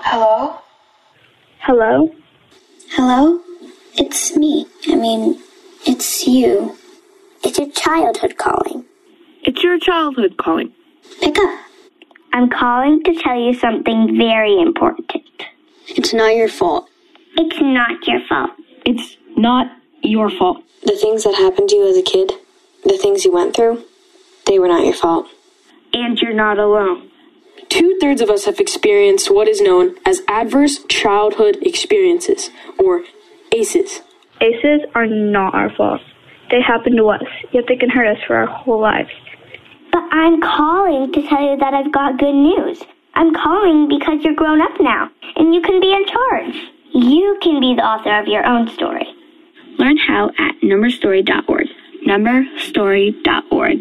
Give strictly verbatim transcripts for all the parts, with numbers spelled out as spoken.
Hello? Hello? Hello? It's me. I mean, it's you. It's your childhood calling. It's your childhood calling. Pick up. I'm calling to tell you something very important. It's not your fault. It's not your fault. It's not your fault. The things that happened to you as a kid, the things you went through, they were not your fault. And you're not alone. Two-thirds of us have experienced what is known as adverse childhood experiences, or A C Es. A C Es are not our fault. They happen to us, yet they can hurt us for our whole lives. But I'm calling to tell you that I've got good news. I'm calling because you're grown up now, and you can be in charge. You can be the author of your own story. Learn how at number story dot org. number story dot org.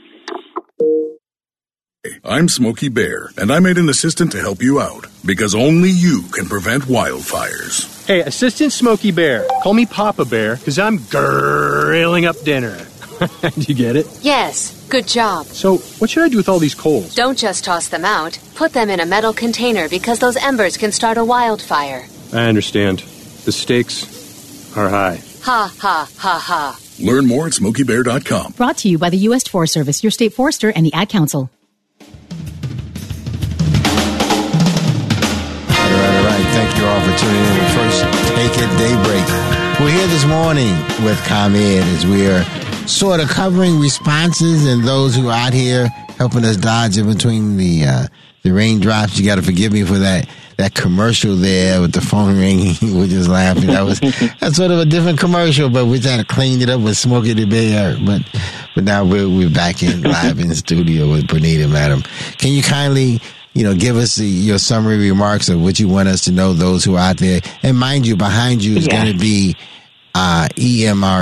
I'm Smokey Bear, and I made an assistant to help you out, because only you can prevent wildfires. Hey, Assistant Smokey Bear. Call me Papa Bear, because I'm grilling up dinner. Do you get it? Yes, good job. So, what should I do with all these coals? Don't just toss them out. Put them in a metal container because those embers can start a wildfire. I understand. The stakes are high. Ha, ha, ha, ha. Learn more at smokey bear dot com. Brought to you by the U S Forest Service, your state forester, and the Ad Council. All right, all right. Thank you all for tuning in to First Take It Daybreak. We're here this morning with ComEd as we are sort of covering responses and those who are out here helping us dodge in between the uh, the raindrops. You got to forgive me for that that commercial there with the phone ringing. We're just laughing. That was that's sort of a different commercial, but we're trying to clean it up with Smokey the Bear. But but now we're we're back in live in the studio with Bernita, madam. Can you kindly, you know, give us the, your summary remarks of what you want us to know, those who are out there? And mind you, behind you is yeah. going to be uh, E M R